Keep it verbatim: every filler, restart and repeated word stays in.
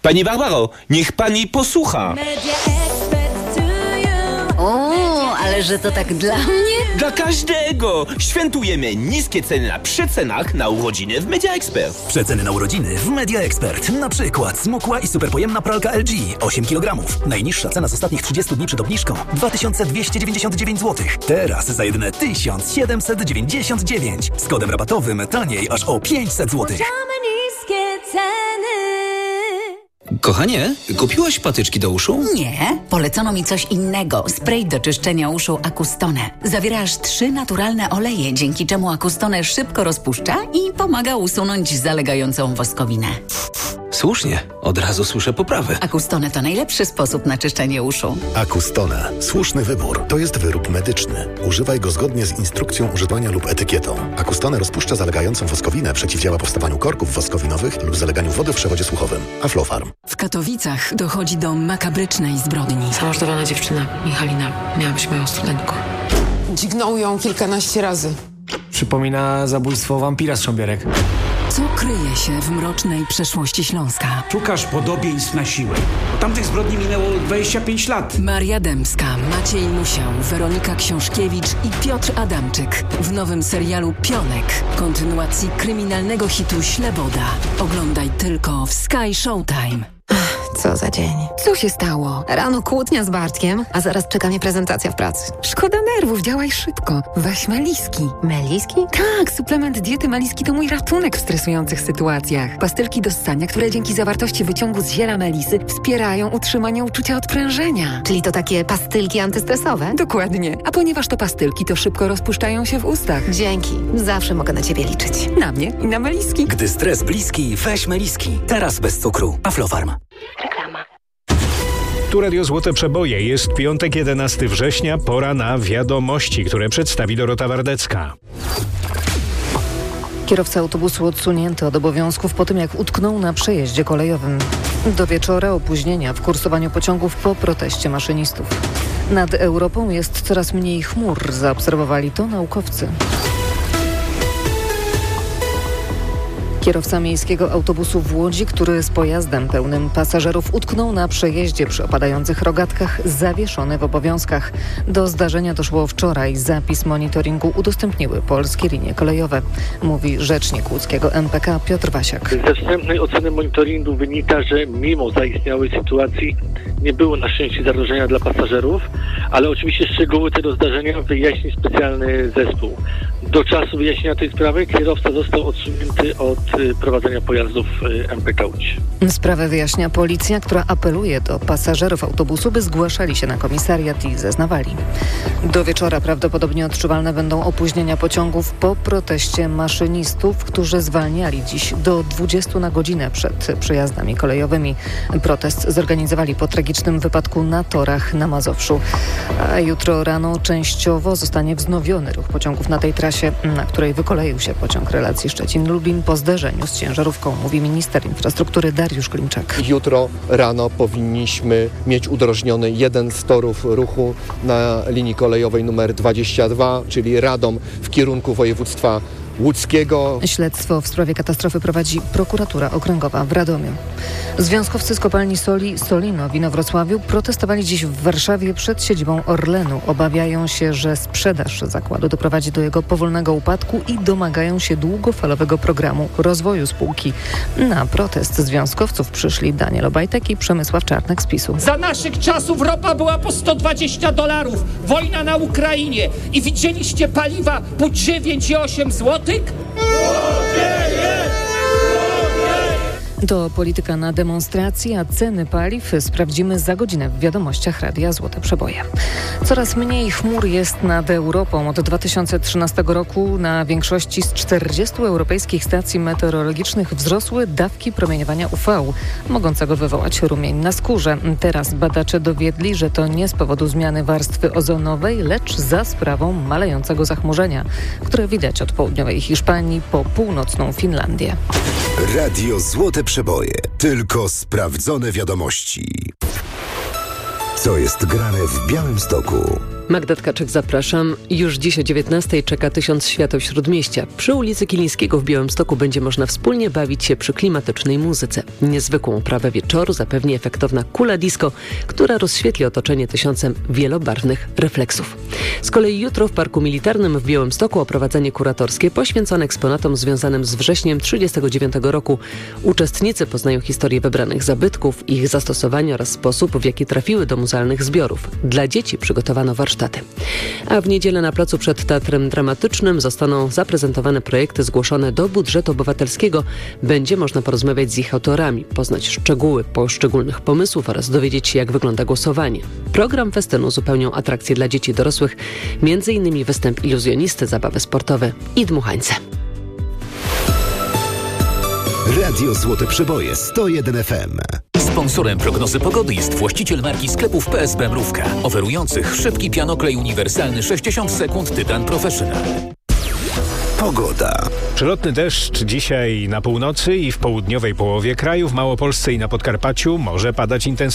Pani Barbaro, niech pani posłucha. O, ale że to tak dla mnie? Dla każdego! Świętujemy niskie ceny na przecenach na urodziny w Media Expert. Przeceny na urodziny w Media Expert. Na przykład smukła i superpojemna pralka L G osiem kilogramów. Najniższa cena z ostatnich trzydziestu dni przed obniżką dwa tysiące dwieście dziewięćdziesiąt dziewięć złotych. Teraz za jedyne tysiąc siedemset dziewięćdziesiąt dziewięć. Z kodem rabatowym taniej aż o pięćset złotych. niskie ceny. Kochanie, kupiłaś patyczki do uszu? Nie, polecono mi coś innego. Spray do czyszczenia uszu Acustone. Zawiera aż trzy naturalne oleje, dzięki czemu Acustone szybko rozpuszcza i pomaga usunąć zalegającą woskowinę. Słusznie, od razu słyszę poprawę. Acustone to najlepszy sposób na czyszczenie uszu. Acustone. Słuszny wybór. To jest wyrób medyczny. Używaj go zgodnie z instrukcją używania lub etykietą. Acustone rozpuszcza zalegającą woskowinę, przeciwdziała powstawaniu korków woskowinowych lub zaleganiu wody w przewodzie słuchowym. Aflofarm. W Katowicach dochodzi do makabrycznej zbrodni. Zamordowana dziewczyna, Michalina, miała być moją studentką. Dźgnął ją kilkanaście razy. Przypomina zabójstwo wampira z Szambierek. Co kryje się w mrocznej przeszłości Śląska? Szukasz podobieństw na siłę. Od tamtych zbrodni minęło dwadzieścia pięć lat. Maria Dębska, Maciej Musiał, Weronika Książkiewicz i Piotr Adamczyk w nowym serialu Pionek, kontynuacji kryminalnego hitu Śleboda. Oglądaj tylko w Sky Showtime. Co za dzień. Co się stało? Rano kłótnia z Bartkiem, a zaraz czeka mnie prezentacja w pracy. Szkoda nerwów, działaj szybko. Weź Meliski. Meliski? Tak, suplement diety Meliski to mój ratunek w stresujących sytuacjach. Pastylki do ssania, które dzięki zawartości wyciągu z ziela melisy wspierają utrzymanie uczucia odprężenia. Czyli to takie pastylki antystresowe? Dokładnie. A ponieważ to pastylki, to szybko rozpuszczają się w ustach. Dzięki. Zawsze mogę na ciebie liczyć. Na mnie i na Meliski. Gdy stres bliski, weź Meliski. Teraz bez cukru. Aflofarm. Reklama. Tu Radio Złote Przeboje. Jest piątek, jedenastego września. Pora na wiadomości, które przedstawi Dorota Wardecka. Kierowca autobusu odsunięty od obowiązków po tym, jak utknął na przejeździe kolejowym. Do wieczora opóźnienia w kursowaniu pociągów po proteście maszynistów. Nad Europą jest coraz mniej chmur. Zaobserwowali to naukowcy. Kierowca miejskiego autobusu w Łodzi, który z pojazdem pełnym pasażerów utknął na przejeździe przy opadających rogatkach, zawieszony w obowiązkach. Do zdarzenia doszło wczoraj. Zapis monitoringu udostępniły polskie linie kolejowe, mówi rzecznik łódzkiego M P K Piotr Wasiak. Ze wstępnej oceny monitoringu wynika, że mimo zaistniałej sytuacji nie było na szczęście zagrożenia dla pasażerów, ale oczywiście szczegóły tego zdarzenia wyjaśni specjalny zespół. Do czasu wyjaśnienia tej sprawy kierowca został odsunięty od prowadzenia pojazdów M P K Łódź. Sprawę wyjaśnia policja, która apeluje do pasażerów autobusu, by zgłaszali się na komisariat i zeznawali. Do wieczora prawdopodobnie odczuwalne będą opóźnienia pociągów po proteście maszynistów, którzy zwalniali dziś do dwudziestu na godzinę przed przejazdami kolejowymi. Protest zorganizowali po tragicznym wypadku na torach na Mazowszu. A jutro rano częściowo zostanie wznowiony ruch pociągów na tej trasie, na której wykoleił się pociąg relacji Szczecin-Lublin po zderzeniu z ciężarówką, mówi minister infrastruktury Dariusz Klimczak. Jutro rano powinniśmy mieć udrożniony jeden z torów ruchu na linii kolejowej numer dwadzieścia dwa, czyli Radom w kierunku województwa łódzkiego. Śledztwo w sprawie katastrofy prowadzi prokuratura okręgowa w Radomiu. Związkowcy z kopalni soli Solino w Inowrocławiu protestowali dziś w Warszawie przed siedzibą Orlenu. Obawiają się, że sprzedaż zakładu doprowadzi do jego powolnego upadku i domagają się długofalowego programu rozwoju spółki. Na protest związkowców przyszli Daniel Obajtek i Przemysław Czarnek z PiSu. Za naszych czasów ropa była po sto dwadzieścia dolarów, wojna na Ukrainie i widzieliście paliwa po dziewięć i osiem złotych? To polityka na demonstracji, a ceny paliw sprawdzimy za godzinę w wiadomościach Radia Złote Przeboje. Coraz mniej chmur jest nad Europą. Od dwa tysiące trzynastego roku na większości z czterdziestu europejskich stacji meteorologicznych wzrosły dawki promieniowania U V, mogącego wywołać rumień na skórze. Teraz badacze dowiedli, że to nie z powodu zmiany warstwy ozonowej, lecz za sprawą malejącego zachmurzenia, które widać od południowej Hiszpanii po północną Finlandię. Radio Złote Przeboje. Tylko sprawdzone wiadomości. Co jest grane w Białymstoku? Magda Tkaczyk, zapraszam. Już dziś o dziewiętnastej czeka tysiąc świateł śródmieścia. Przy ulicy Kilińskiego w Białymstoku będzie można wspólnie bawić się przy klimatycznej muzyce. Niezwykłą oprawę wieczoru zapewni efektowna kula disco, która rozświetli otoczenie tysiącem wielobarwnych refleksów. Z kolei jutro w Parku Militarnym w Białymstoku oprowadzenie kuratorskie poświęcone eksponatom związanym z wrześniem tysiąc dziewięćset trzydziestego dziewiątego roku. Uczestnicy poznają historię wybranych zabytków, ich zastosowanie oraz sposób, w jaki trafiły do muzealnych zbiorów. Dla dzieci przygotowano warsztaty. A w niedzielę na placu przed Teatrem Dramatycznym zostaną zaprezentowane projekty zgłoszone do budżetu obywatelskiego. Będzie można porozmawiać z ich autorami, poznać szczegóły poszczególnych pomysłów oraz dowiedzieć się, jak wygląda głosowanie. Program festynu uzupełnią atrakcje dla dzieci i dorosłych, między innymi występ iluzjonisty, zabawy sportowe i dmuchańce. Radio Złote Przeboje sto jeden F M. Sponsorem prognozy pogody jest właściciel marki sklepów P S B Mrówka, oferujących szybki pianoklej uniwersalny sześćdziesiąt sekund Tytan Professional. Pogoda. Przelotny deszcz dzisiaj na północy i w południowej połowie kraju, w Małopolsce i na Podkarpaciu może padać intensywnie.